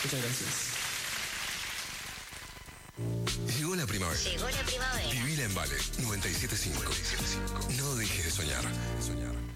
Muchas gracias. Llegó la primavera. Llegó la primavera. Vivila en Vale 97.5. No dejes de soñar.